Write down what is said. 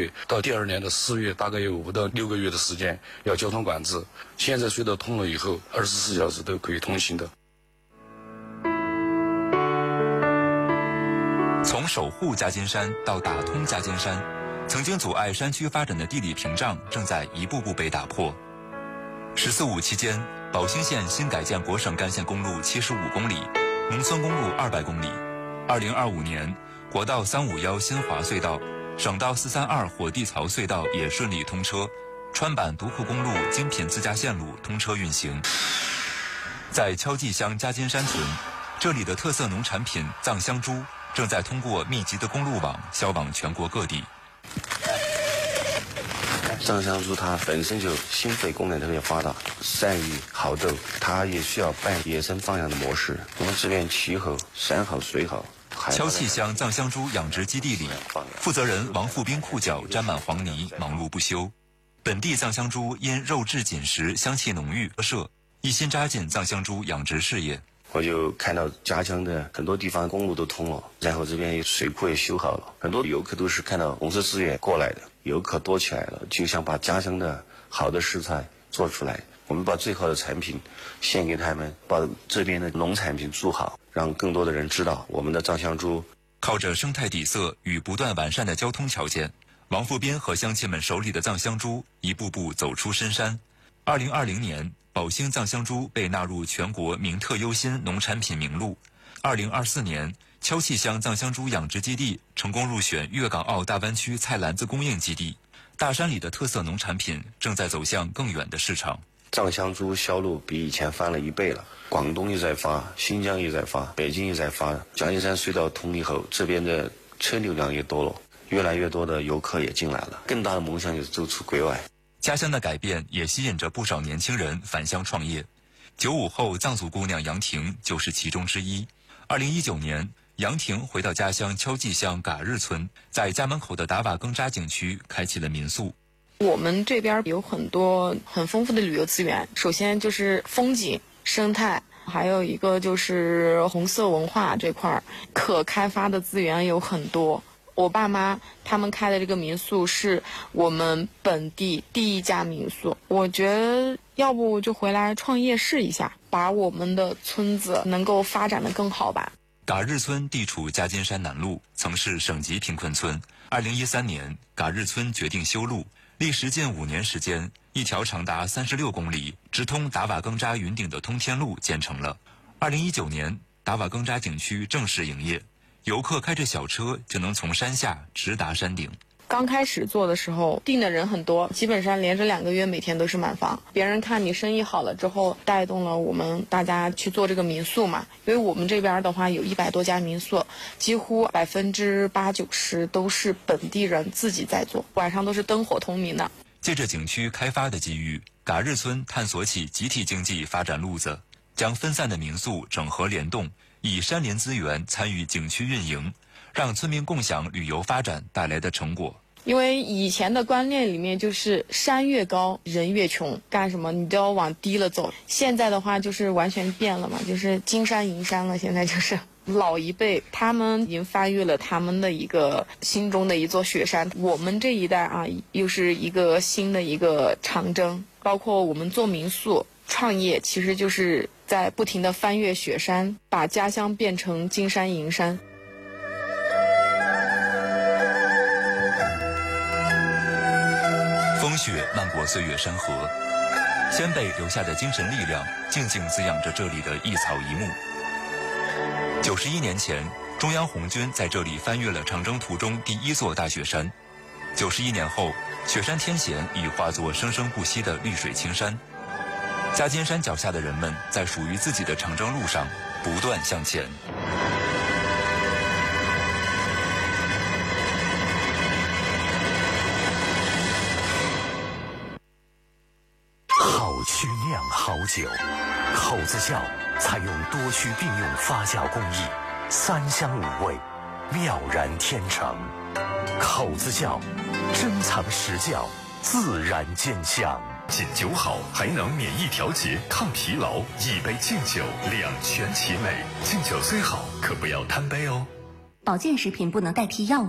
月到第2年的4月，大概有5到6个月的时间要交通管制。现在隧道通了以后，24小时都可以通行的。 从守护夹金山到打通夹金山，曾经阻碍山区发展的地理屏障正在一步步被打破。“14·5”期间，宝兴县新改建国省干线公路75公里，农村公路200公里。2025年，国道351新华隧道、省道432火地槽隧道也顺利通车，川坂独库公路精品自家线路通车运行。在敲记乡夹金山村，这里的特色农产品藏香猪正在通过密集的公路网销往全国各地。 藏香猪它本身就心肺功能特别发达，善于好斗，它也需要半野生放养的模式。我们这边气候山好水好。 敲气乡藏香猪养殖基地里，负责人王富兵裤脚沾满黄泥，忙碌不休。本地藏香猪因肉质紧实、香气浓郁，一心扎进藏香猪养殖事业。 我就看到家乡的很多地方公路都通了，然后这边水库也修好了，很多游客都是看到红色资源过来的，游客多起来了，就想把家乡的好的食材做出来。我们把最好的产品献给他们，把这边的农产品做好，让更多的人知道我们的藏香猪。 靠着生态底色与不断完善的交通条件，王富斌和乡亲们手里的藏香猪一步步走出深山。2020年，宝兴藏香猪被纳入全国名特优新农产品名录。2024年，敲气乡藏香猪养殖基地成功入选粤港澳大湾区菜篮子供应基地。大山里的特色农产品正在走向更远的市场。 藏香猪销路比以前翻了1倍了，广东也在发，新疆也在发，北京也在发。夹金山隧道通以后，这边的车流量也多了，越来越多的游客也进来了。更大的梦想就是走出国外。 家乡的改变也吸引着不少年轻人返乡创业。95后藏族姑娘杨婷就是其中之一。2019年，杨婷回到家乡敲记乡嘎日村，在家门口的达瓦更扎景区开启了民宿。 我们这边有很多很丰富的旅游资源，首先就是风景、生态，还有一个就是红色文化这块可开发的资源有很多。我爸妈他们开的这个民宿是我们本地第1家民宿，我觉得要不就回来创业试一下，把我们的村子能够发展得更好吧。 嘎日村地处夹金山南麓，曾是省级贫困村。2013年，嘎日村决定修路，历时近5年时间，一条长达36公里、直通达瓦更扎云顶的通天路建成了。2019年，达瓦更扎景区正式营业，游客开着小车就能从山下直达山顶。 刚开始做的时候订的人很多，基本上连着2个月每天都是满房。别人看你生意好了之后，带动了我们大家去做这个民宿嘛。因为我们这边的话有100多家民宿，几乎80%-90%都是本地人自己在做，晚上都是灯火通明的。 借着景区开发的机遇，嘎日村探索起集体经济发展路子，将分散的民宿整合联动，以山林资源参与景区运营，让村民共享旅游发展带来的成果。 因为以前的观念里面就是山越高人越穷，干什么你都要往低了走。现在的话就是完全变了嘛，就是金山银山了。现在就是老一辈他们已经翻越了他们的一个心中的一座雪山，我们这一代啊又是一个新的一个长征。包括我们做民宿创业，其实就是在不停的翻越雪山，把家乡变成金山银山。 风雪漫过岁月山河，先辈留下的精神力量静静滋养着这里的一草一木。91年前，中央红军在这里翻越了长征途中第1座大雪山。91年后，雪山天险已化作生生不息的绿水青山。夹金山脚下的人们在属于自己的长征路上不断向前。 好曲酿好酒，口子窖采用多须并用发酵工艺，3香5味，妙然天成。口子窖珍藏实窖，自然见香。 仅酒好还能免疫调节、抗疲劳，一杯敬酒两全其美。敬酒虽好，可不要贪杯哦。 保健食品不能代替药物。